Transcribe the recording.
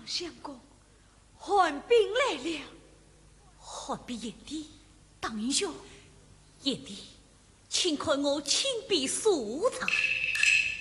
王相公，寒冰来了。 寒冰爷弟，当英雄，爷弟，请看我亲笔素茶。